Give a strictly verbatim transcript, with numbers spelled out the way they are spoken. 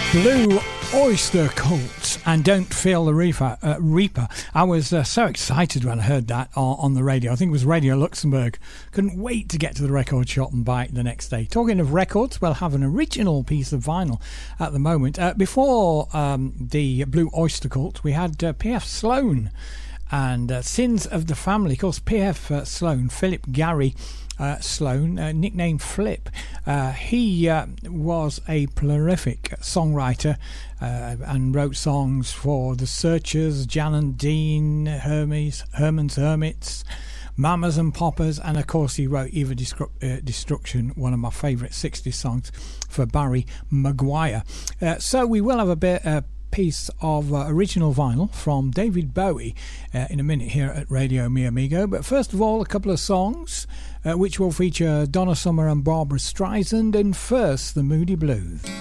Blue Oyster Cult and Don't Feel the Reaper. Uh, Reaper. I was uh, so excited when I heard that on, on the radio. I think it was Radio Luxembourg. Couldn't wait to get to the record shop and buy it the next day. Talking of records, we'll have an original piece of vinyl at the moment. Uh, before um, the Blue Oyster Cult, we had uh, P F Sloan and uh, Sins of the Family. Of course, P F Uh, Sloan, Philip Gary Uh, Sloan, uh, nicknamed Flip. Uh, he uh, was a prolific songwriter uh, and wrote songs for The Searchers, Jan and Dean, Hermes, Herman's Hermits, Mamas and Poppers, and of course he wrote Eva Destru- uh, Destruction, one of my favourite sixties songs, for Barry Maguire. Uh, so we will have a bit uh, piece of uh, original vinyl from David Bowie uh, in a minute here at Radio Mi Amigo, but first of all a couple of songs uh, which will feature Donna Summer and Barbara Streisand, and first the Moody Blues.